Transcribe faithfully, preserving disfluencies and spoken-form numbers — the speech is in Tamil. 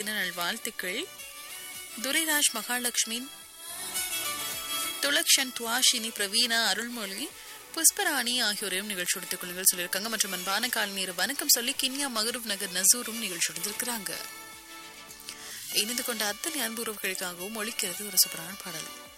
தின நாள் வாழ்த்துக்கள். துரைராஜ், மகாலட்சுமி, துலக்ஷன், துவாஷினி, பிரவீனா, அருள்மொழி, புஷ்பராணி ஆகியோரையும் நிகழ்ச்சி எடுத்துக் கொள்ளுங்கள் சொல்லியிருக்காங்க. மற்றும் அன்பான கால் நீர் வணக்கம் சொல்லி கின்யா மகரூப் நகர் நசூரும் நிகழ்ச்சி எடுத்திருக்கிறாங்க. இணைந்து கொண்ட அத்தனை அன்புறவுகளுக்காகவும் ஒழிக்கிறது ஒரு சூப்பரான பாடல்.